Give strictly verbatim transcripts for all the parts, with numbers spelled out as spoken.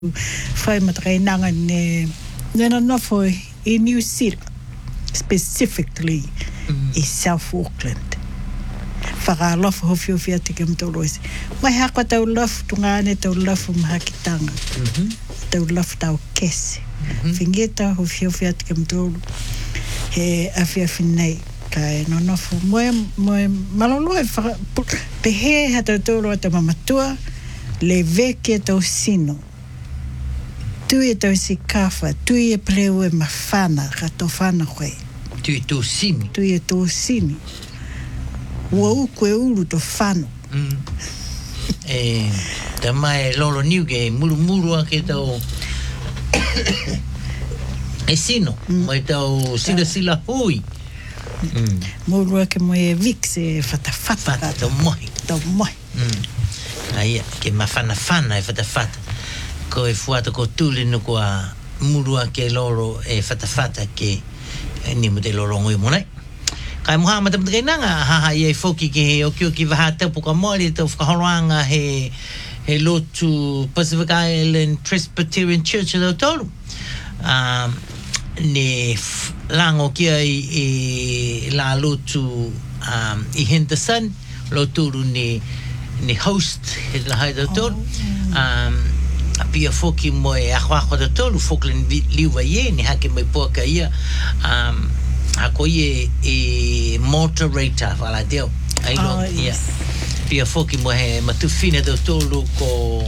Whai matakai nanga ne nena nofo I New Zealand, specifically Mm. I South Auckland. Whakalofa hofi hofi ate ke mtoro ese. Mai hako tau lafu tungane tau lafu mahakitanga. Mhm. Tau lafu tau kese. Mhm. Fingeta hofi hofi ate ke mtoro. He afi afi nei. Kai no nofo. Moe, moe malolo e whaka... Pehe ha tau toro ata mamatua. Le veke tau sino. Tui e tau si kafa. Tui e preu e mawhana. Kato whana koe. Tu e tō sini. Tui e tō sini. Ua uku e uru to whano. Mm. E, ta mai lolo niu ke muru muru a ke tau e sino. Mm. Mai tau sila sila hui. Mm. Mōrua ke moe e vix e whatawhata. Fata tau mohi. Tau moe. Mm. Aia, ke mawhana whana e whata whata. Ko e fuata ko tūle no kua murua ke loro e whata whata ke e ni mo te loro ngoi monai. Kai moha mata mata kai nanga haha i e whoki ke he o kio ki waha tau puka mori tau whakahoroanga he he lotu Pacific Island Presbyterian Church o tolu. Um, ne lango kia i, i la lotu um, i Henderson loturu ni ni host he la hai tau tolu. Um, a pia whoki mo e ako ako tau tolu Falkland liwa ie ni hake mai puaka ia um, ako ie e moderator wala deo ai lo Oh, ia yes. pia foki mo he matufina do tolu ko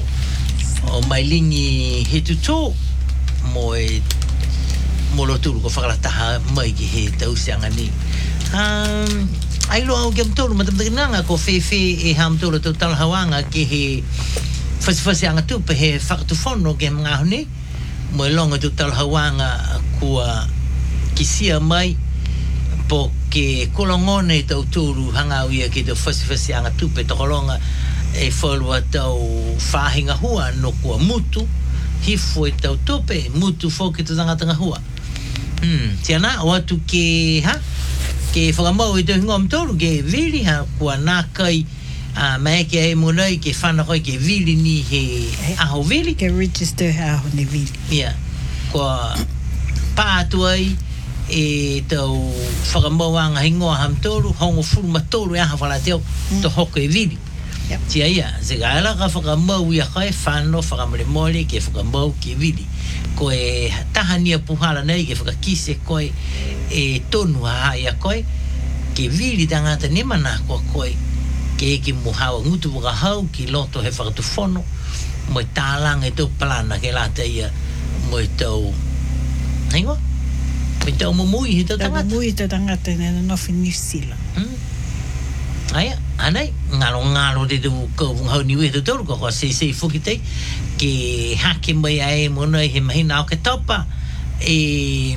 o mailingi he tuto mo e mo lo tulu ko whakalataha mai ki he tausianga ni um, ai lo au ki am tolu matamatakinanga ko whewhe e ham tolu tau talhawanga ki he whasiwhasi anga tupe he whakatufono ke mga honi mo e longa tau talhawanga kua kisia mai po ke kolongone tau tūru hanga uia ke tau whasiwhasi anga tupe tokolonga e whalua tau whahinga hua no kua mutu hifo e tau tupe mutu whoke tau tangatanga hua hmm, tiana o atu ke ha ke whakamau e tau hinga am tōru ke vili ha kua nākai uh, mai ke e monai ke whanakoi ke vili ni he aho vili Ke register ha aho ne vili. ia kua pātu ai e tau whakamauanga hingoa ham tōru, hongo furu matōru e aha whalateo, Mm. to hoko e viri. Yep. Tia ia, se gaela ka whakamau ia kai whano, whakamare mole ke whakamau ke viri. Ko e tahania puhala nei ke whakakise koe e tonu haha ia koe, ke viri tangata ne mana koa koe, ke eke muhawa ngutu waka hau, ki loto he whakatufono, mo e tālanga e tau palana ke lata ia, mo e tau, hengo? Me tau mumui he tau Tau tangata. mui te tangata nena nofi New Zealand. Hmm. Aia, anei, ngalo ngalo te tu kau hau niwe te tolu ko se se fuki te ke hake mai ai mona he mahina o ke topa e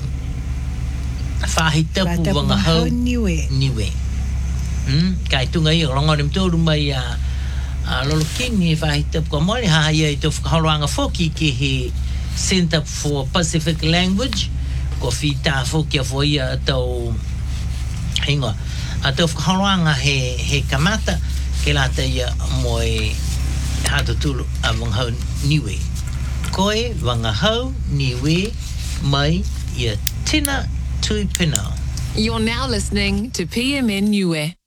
whahi tapu Whatapu wanga hau niwe. niwe. Hmm, kai tunga i rongo ni mtoru mai a a lolo kini e whahi tapu ko mori ha ia i te whakaroanga foki ke he Center for Pacific Language ko whita foki a foia tau hingoa a tau whakaroanga he, he kamata ke la te ia mo e hato tulu a wangahau niwe koe wangahau niwe mai ia tina tui pina. You're now listening to P M N Niue.